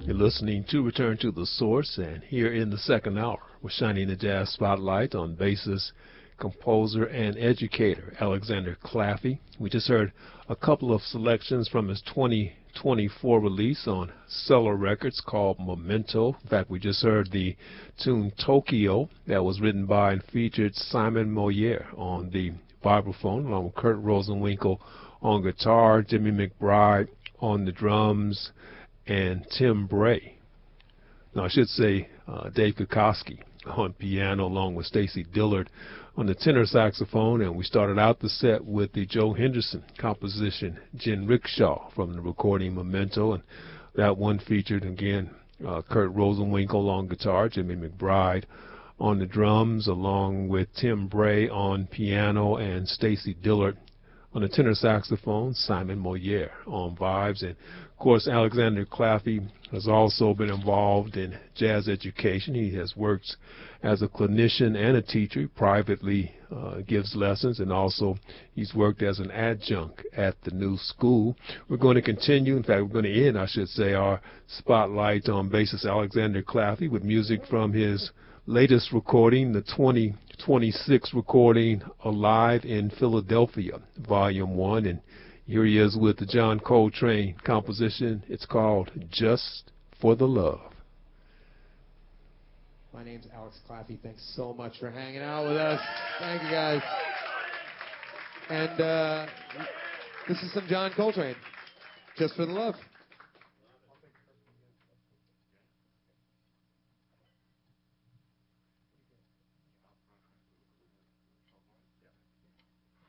You're listening to Return to the Source, and here in the second hour, we're shining the jazz spotlight on bassist, composer, and educator Alexander Claffey. We just heard a couple of selections from his 2024 release on Cellar Records called Memento. In fact, we just heard the tune Tokyo that was written by and featured Simon Moyer on the vibraphone, along with Kurt Rosenwinkel on guitar, Jimmy McBride on the drums, and Tim Bray. No, I should say Dave Kukoski on piano, along with Stacy Dillard on the tenor saxophone. And we started out the set with the Joe Henderson composition, Gin Rickshaw, from the recording Memento. And that one featured, again, Kurt Rosenwinkel on guitar, Jimmy McBride on the drums, along with Tim Bray on piano and Stacy Dillard on the tenor saxophone, Simon Moyer on vibes. And of course, Alexander Claffey has also been involved in jazz education. He has worked as a clinician and a teacher. He privately gives lessons, and also he's worked as an adjunct at the New School. We're going to continue, in fact, we're going to end, I should say, our spotlight on bassist Alexander Claffey with music from his latest recording, the 2026 recording, Alive in Philadelphia, Volume 1. And here he is with the John Coltrane composition. It's called Just for the Love. My name's Alex Claffey. Thanks so much for hanging out with us. Thank you, guys. And this is some John Coltrane, Just for the Love.